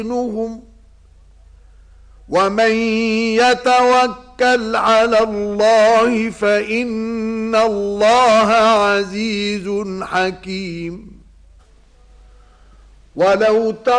ومن يتوكل على الله فإن الله عزيز حكيم. ولو